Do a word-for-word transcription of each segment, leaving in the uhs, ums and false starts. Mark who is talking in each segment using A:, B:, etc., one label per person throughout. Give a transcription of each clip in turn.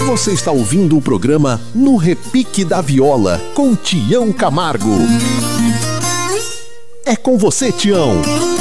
A: Você está ouvindo o programa No Repique da Viola, com Tião Camargo. É com você, Tião.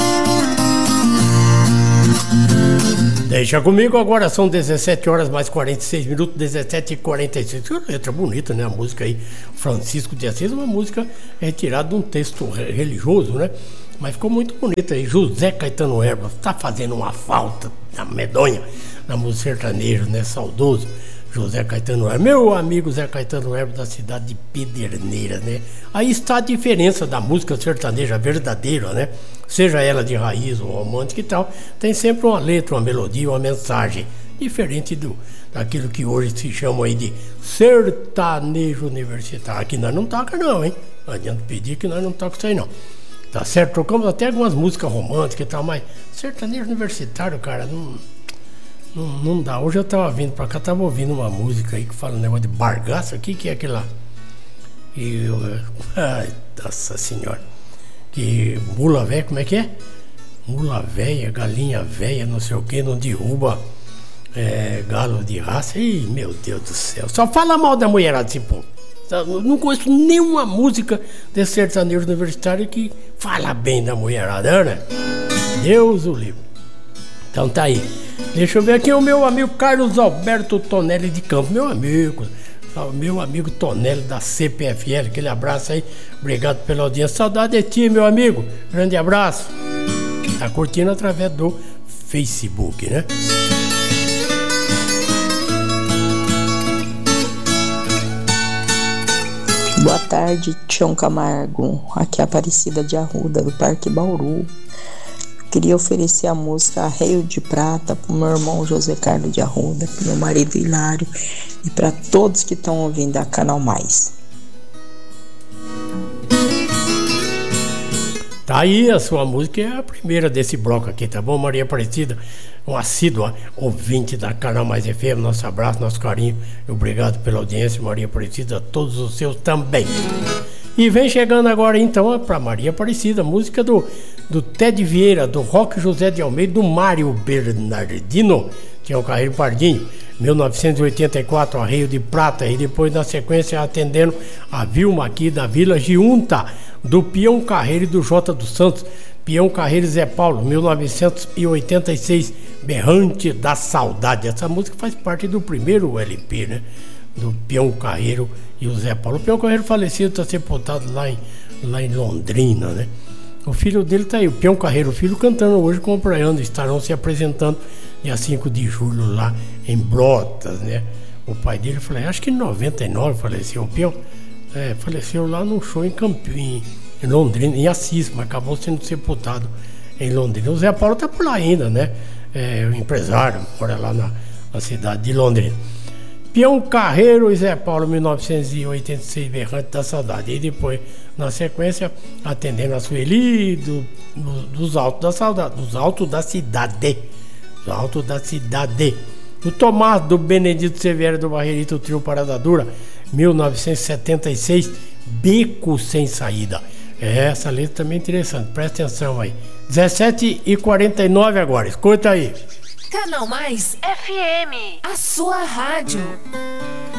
B: Deixa comigo, agora são dezessete horas mais quarenta e seis minutos, dezessete e quarenta e seis. Que letra bonita, né? A música aí, Francisco de Assis, uma música retirada de um texto religioso, né? Mas ficou muito bonita aí. José Caetano Erba tá fazendo uma falta na medonha na música sertaneja, né? Saudoso José Caetano Erba, meu amigo Zé Caetano Erba, da cidade de Pederneiras, né? Aí está a diferença da música sertaneja verdadeira, né? Seja ela de raiz ou romântica e tal, tem sempre uma letra, uma melodia, uma mensagem diferente do, daquilo que hoje se chama aí de sertanejo universitário. Aqui nós não toca não, hein? Não adianta pedir que nós não toca isso aí não. Tá certo? Trocamos até algumas músicas românticas e tal, mas sertanejo universitário, cara, não... Não, não dá. Hoje eu tava vindo pra cá, tava ouvindo uma música aí que fala um negócio de bargaço. O que que é aquilo lá? E eu... Ai, nossa senhora. Que mula velha, como é que é? Mula velha, galinha velha, não sei o que, não derruba é, galo de raça. Ih, meu Deus do céu. Só fala mal da mulherada esse povo. Não conheço nenhuma música desse sertanejo universitário que fala bem da mulherada, né? Deus o livre. Então tá aí. Deixa eu ver aqui o meu amigo Carlos Alberto Tonelli de Campos, meu amigo, meu amigo Tonelli da C P F L, aquele abraço aí, obrigado pela audiência, saudade de ti, meu amigo, grande abraço, tá curtindo através do Facebook, né?
C: Boa tarde, Tião Camargo, aqui é a Aparecida de Arruda, do Parque Bauru. Queria oferecer a música Arreio de Prata pro meu irmão José Carlos de Arruda, pro meu marido Hilário e para todos que estão ouvindo a Canal Mais.
B: Tá aí, a sua música é a primeira desse bloco aqui, tá bom, Maria Aparecida? Um assídua ouvinte da Canal Mais F M, nosso abraço, nosso carinho, obrigado pela audiência, Maria Aparecida, todos os seus também. E vem chegando agora então para Maria Aparecida, música do, do Ted Vieira, do Roque José de Almeida, do Mário Bernardino, que é o Carreiro Pardinho, mil novecentos e oitenta e quatro, Arreio de Prata, e depois na sequência atendendo a Vilma aqui da Vila Giunta, do Peão Carreiro e do Jota dos Santos, Peão Carreiro e Zé Paulo, mil novecentos e oitenta e seis, Berrante da Saudade. Essa música faz parte do primeiro L P, né? Do Peão Carreiro e o Zé Paulo. O Peão Carreiro falecido, está sepultado lá em, lá em Londrina, né? O filho dele está aí, o Peão Carreiro, o filho, cantando hoje com o Praiano, estarão se apresentando dia cinco de julho lá em Brotas, né? O pai dele, falei, acho que em noventa e nove faleceu o Peão, é, faleceu lá num show em Campinho, em Londrina, em Assis, mas acabou sendo sepultado em Londrina. O Zé Paulo está por lá ainda, né? É, o empresário, mora lá na, na cidade de Londrina. Peão Carreiro e Zé Paulo, mil novecentos e oitenta e seis, Berrante da Saudade. E depois, na sequência, atendendo a Sueli do, do, dos Altos da Saudade, dos Altos da Cidade. Dos Altos da Cidade. O Tomás do Benedito Severo do Barreirito, o Trio Parada Dura, mil novecentos e setenta e seis, Beco Sem Saída. Essa letra também é interessante, presta atenção aí. dezessete e quarenta e nove agora, escuta aí.
D: Canal Mais F M, a sua rádio.